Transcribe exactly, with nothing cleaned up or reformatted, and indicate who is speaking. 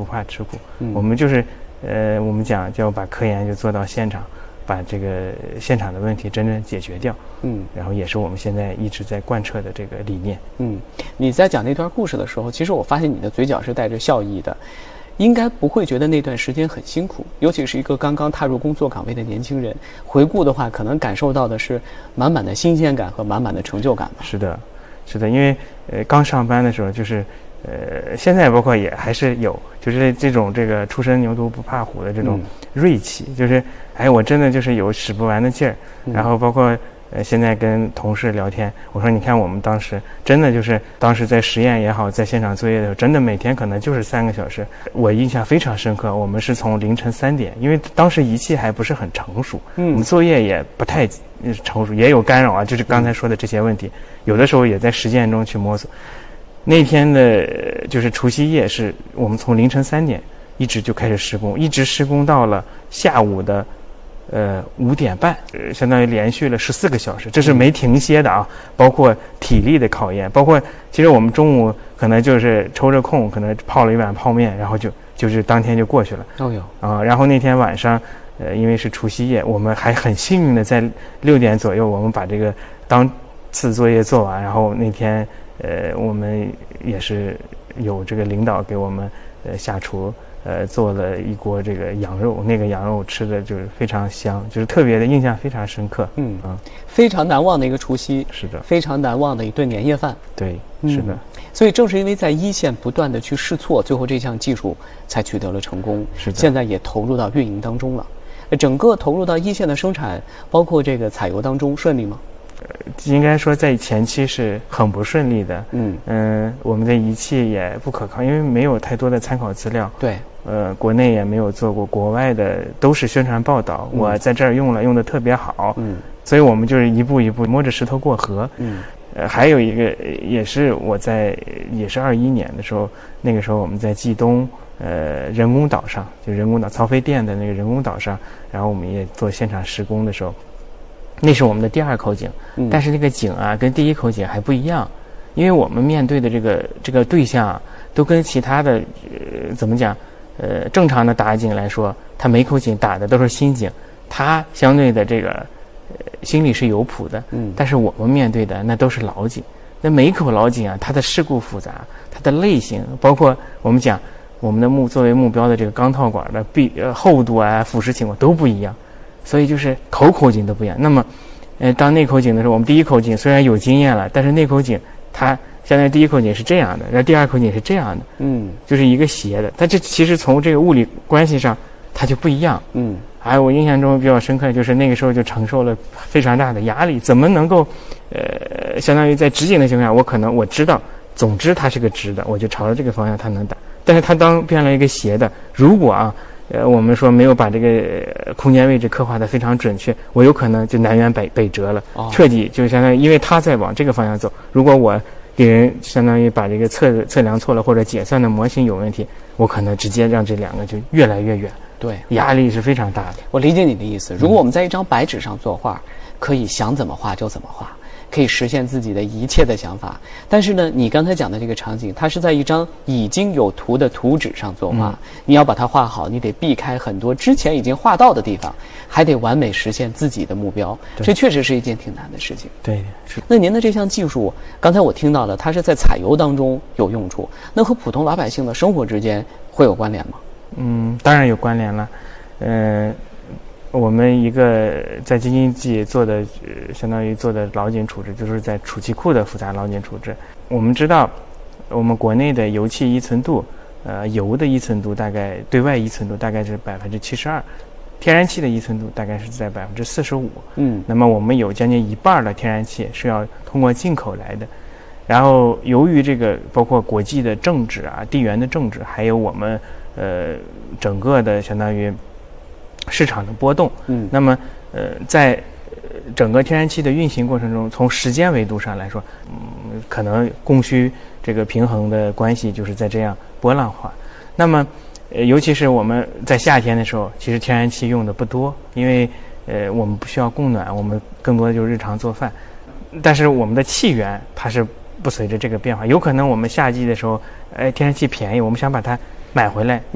Speaker 1: 怕吃苦。
Speaker 2: 嗯、
Speaker 1: 我们就是呃，我们讲叫把科研就做到现场，把这个现场的问题真正解决掉。
Speaker 2: 嗯，
Speaker 1: 然后也是我们现在一直在贯彻的这个理念。
Speaker 2: 嗯，你在讲那段故事的时候，其实我发现你的嘴角是带着笑意的。应该不会觉得那段时间很辛苦，尤其是一个刚刚踏入工作岗位的年轻人，回顾的话，可能感受到的是满满的新鲜感和满满的成就感吧。
Speaker 1: 是的，是的，因为呃刚上班的时候，就是呃现在包括也还是有，就是这种这个初生牛犊不怕虎的这种锐气，嗯、就是哎我真的就是有使不完的劲儿，
Speaker 2: 嗯、
Speaker 1: 然后包括。呃，现在跟同事聊天，我说你看我们当时真的就是当时在实验也好，在现场作业的时候，真的每天可能就是三个小时。我印象非常深刻，我们是从凌晨三点，因为当时仪器还不是很成熟，嗯，我们作业也不太成熟，也有干扰啊，就是刚才说的这些问题，有的时候也在实践中去摸索。那天的就是除夕夜，是我们从凌晨三点一直就开始施工，一直施工到了下午的。呃，五点半，呃，相当于连续了十四个小时，这是没停歇的啊，包括体力的考验，包括其实我们中午可能就是抽着空，可能泡了一碗泡面，然后就就是当天就过去了。
Speaker 2: 哦哟，
Speaker 1: 啊，然后那天晚上，呃，因为是除夕夜，我们还很幸运的在六点左右，我们把这个当次作业做完，然后那天，呃，我们也是有这个领导给我们呃下厨。呃，做了一锅这个羊肉，那个羊肉吃的就是非常香，就是特别的印象非常深刻。
Speaker 2: 嗯啊，非常难忘的一个除夕，
Speaker 1: 是的，
Speaker 2: 非常难忘的一顿年夜饭。
Speaker 1: 对，是的。
Speaker 2: 嗯、所以正是因为在一线不断的去试错，最后这项技术才取得了成功。
Speaker 1: 是的，
Speaker 2: 现在也投入到运营当中了。整个投入到一线的生产，包括这个采油当中顺利吗？
Speaker 1: 呃，应该说在前期是很不顺利的。
Speaker 2: 嗯
Speaker 1: 嗯、呃，我们的仪器也不可靠，因为没有太多的参考资料。
Speaker 2: 对。
Speaker 1: 呃，国内也没有做过，国外的都是宣传报道。嗯、我在这儿用了，用的特别好。
Speaker 2: 嗯。所
Speaker 1: 以我们就是一步一步摸着石头过河。
Speaker 2: 嗯。
Speaker 1: 呃，还有一个也是我在也是二一年的时候，那个时候我们在冀东呃人工岛上，就人工岛曹妃甸的那个人工岛上，然后我们也做现场施工的时候。那是我们的第二口井，
Speaker 2: 嗯、
Speaker 1: 但是这个井啊跟第一口井还不一样，因为我们面对的这个这个对象啊，都跟其他的呃怎么讲呃正常的打井来说，它每口井打的都是新井，它相对的这个呃心里是有谱的，
Speaker 2: 嗯，
Speaker 1: 但是我们面对的那都是老井，那每一口老井啊，它的事故复杂，它的类型，包括我们讲我们的目作为目标的这个钢套管的壁呃厚度啊、腐蚀情况都不一样。所以就是口口井都不一样。那么，呃，当内口井的时候，我们第一口井虽然有经验了，但是内口井它相当于第一口井是这样的，然后第二口井是这样的，
Speaker 2: 嗯，
Speaker 1: 就是一个斜的。但这其实从这个物理关系上，它就不一样。
Speaker 2: 嗯，
Speaker 1: 还有我印象中比较深刻，就是那个时候就承受了非常大的压力，怎么能够，呃，相当于在直井的情况下，我可能我知道，总之它是个直的，我就朝着这个方向它能打。但是它当变了一个斜的，如果啊。呃，我们说没有把这个空间位置刻画的非常准确，我有可能就南辕北北辙了，
Speaker 2: 哦、
Speaker 1: 彻底就相当于因为他在往这个方向走，如果我给人相当于把这个测测量错了或者解算的模型有问题，我可能直接让这两个就越来越远，
Speaker 2: 对，
Speaker 1: 压力是非常大的。
Speaker 2: 我理解你的意思，如果我们在一张白纸上作画，可以想怎么画就怎么画。可以实现自己的一切的想法，但是呢，你刚才讲的这个场景，它是在一张已经有图的图纸上作画，嗯、你要把它画好，你得避开很多之前已经画到的地方，还得完美实现自己的目标，这确实是一件挺难的事情。
Speaker 1: 对，是。
Speaker 2: 那您的这项技术，刚才我听到了，它是在采油当中有用处，那和普通老百姓的生活之间会有关联吗？
Speaker 1: 嗯，当然有关联了，嗯、呃。我们一个在京津冀做的，呃，相当于做的老井处置，就是在储气库的复杂老井处置。我们知道，我们国内的油气依存度，呃，油的依存度大概对外依存度大概是百分之七十二，天然气的依存度大概是在百分之四十五。
Speaker 2: 嗯，
Speaker 1: 那么我们有将近一半的天然气是要通过进口来的。然后由于这个包括国际的政治啊、地缘的政治，还有我们呃整个的相当于。市场的波动，
Speaker 2: 嗯，
Speaker 1: 那么，呃，在整个天然气的运行过程中，从时间维度上来说，嗯，可能供需这个平衡的关系就是在这样波浪化。那么，呃，尤其是我们在夏天的时候，其实天然气用的不多，因为呃我们不需要供暖，我们更多的就是日常做饭。但是我们的气源它是不随着这个变化，有可能我们夏季的时候，哎，天然气便宜，我们想把它买回来，